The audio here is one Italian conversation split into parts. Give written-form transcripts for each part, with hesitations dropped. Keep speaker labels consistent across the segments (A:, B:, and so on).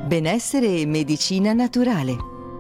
A: Benessere e medicina naturale.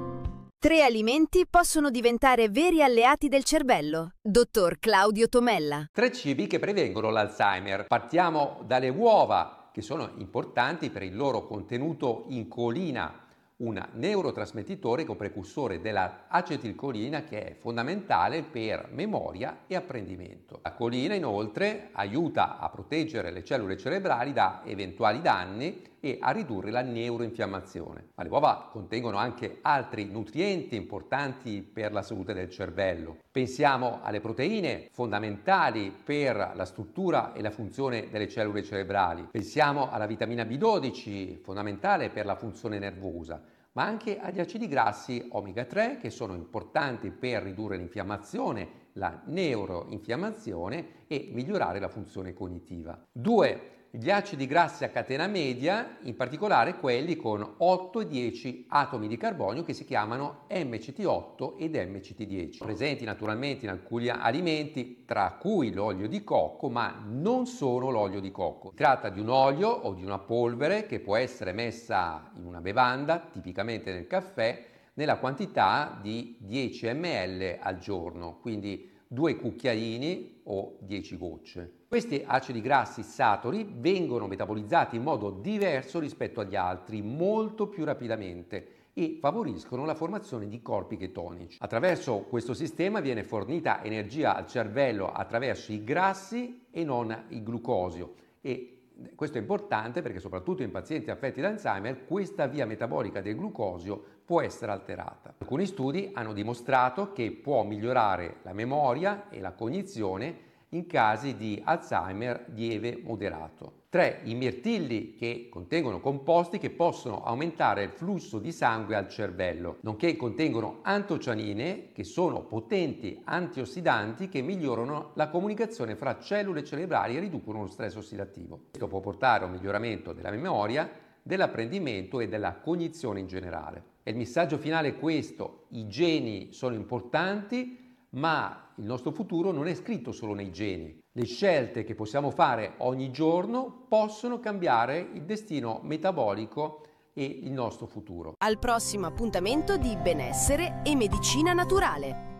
B: 3 alimenti possono diventare veri alleati del cervello. Dottor Claudio Tomella.
C: 3 cibi che prevengono l'Alzheimer. Partiamo dalle uova, che sono importanti per il loro contenuto in colina, un neurotrasmettitore o precursore della acetilcolina che è fondamentale per memoria e apprendimento. La colina inoltre aiuta a proteggere le cellule cerebrali da eventuali danni e a ridurre la neuroinfiammazione. Ma le uova contengono anche altri nutrienti importanti per la salute del cervello. Pensiamo alle proteine, fondamentali per la struttura e la funzione delle cellule cerebrali. Pensiamo alla vitamina B12, fondamentale per la funzione nervosa, ma anche agli acidi grassi omega 3 che sono importanti per ridurre l'infiammazione, la neuroinfiammazione e migliorare la funzione cognitiva. 2. Gli acidi grassi a catena media, in particolare quelli con 8 e 10 atomi di carbonio che si chiamano MCT8 ed MCT10, presenti naturalmente in alcuni alimenti, tra cui l'olio di cocco, ma non solo l'olio di cocco. Si tratta di un olio o di una polvere che può essere messa in una bevanda, tipicamente nel caffè, nella quantità di 10 ml al giorno, quindi 2 cucchiaini o 10 gocce. Questi acidi grassi saturi vengono metabolizzati in modo diverso rispetto agli altri, molto più rapidamente, e favoriscono la formazione di corpi chetonici. Attraverso questo sistema viene fornita energia al cervello attraverso i grassi e non il glucosio, e questo è importante perché soprattutto in pazienti affetti da Alzheimer questa via metabolica del glucosio può essere alterata. Alcuni studi hanno dimostrato che può migliorare la memoria e la cognizione in casi di Alzheimer lieve moderato. 3. I mirtilli, che contengono composti che possono aumentare il flusso di sangue al cervello, nonché contengono antocianine, che sono potenti antiossidanti che migliorano la comunicazione fra cellule cerebrali e riducono lo stress ossidativo. Questo può portare a un miglioramento della memoria, dell'apprendimento e della cognizione in generale. E il messaggio finale è questo: i geni sono importanti, ma il nostro futuro non è scritto solo nei geni. Le scelte che possiamo fare ogni giorno possono cambiare il destino metabolico e il nostro futuro.
B: Al prossimo appuntamento di Benessere e medicina naturale.